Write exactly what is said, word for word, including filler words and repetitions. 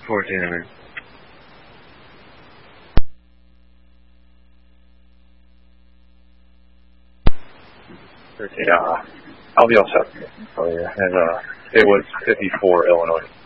fourteen hundred. Yeah, I'll be all set. Oh yeah, and uh, it was fifty-four Illinois.